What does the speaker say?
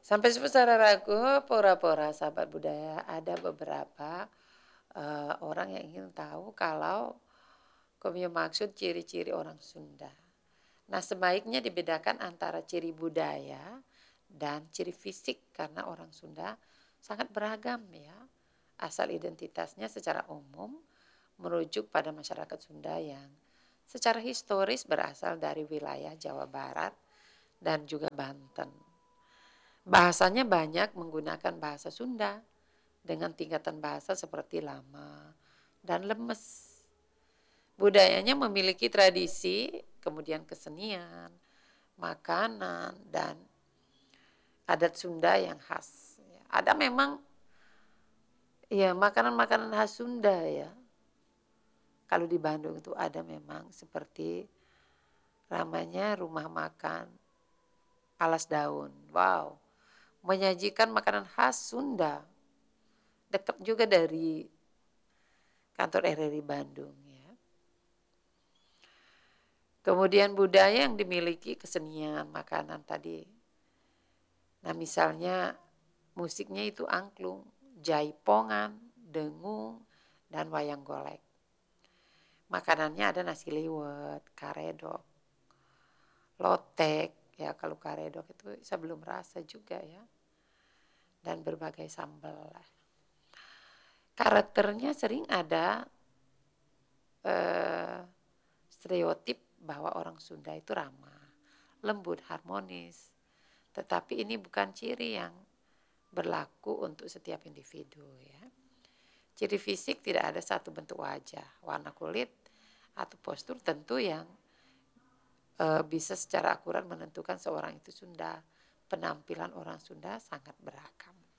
Sampai secara ragu, pura-pura sahabat budaya, ada beberapa orang yang ingin tahu kalau kami maksud ciri-ciri orang Sunda. Nah, sebaiknya dibedakan antara ciri budaya dan ciri fisik karena orang Sunda sangat beragam ya. Asal identitasnya secara umum merujuk pada masyarakat Sunda yang secara historis berasal dari wilayah Jawa Barat dan juga Banten. Bahasanya banyak menggunakan bahasa Sunda dengan tingkatan bahasa seperti lama dan lemes. Budayanya memiliki tradisi, kemudian kesenian, makanan, dan adat Sunda yang khas. Ada memang ya makanan-makanan khas Sunda ya. Kalau di Bandung itu ada memang seperti namanya rumah makan Alas Daun. Wow, menyajikan makanan khas Sunda. Dekat juga dari kantor RRI Bandung ya. Kemudian budaya yang dimiliki kesenian, makanan tadi. Nah misalnya musiknya itu angklung, jaipongan, dengung, dan wayang golek. Makanannya ada nasi liwet, karedok, lotek, ya kalau karedok itu saya belum rasa juga ya. Dan berbagai sambal. Karakternya sering ada eh, stereotip bahwa orang Sunda itu ramah, lembut, harmonis. Tetapi ini bukan ciri yang berlaku untuk setiap individu ya. Ciri fisik tidak ada satu bentuk wajah, warna kulit atau postur tentu yang bisa secara akurat menentukan seorang itu Sunda. Penampilan orang Sunda sangat beragam.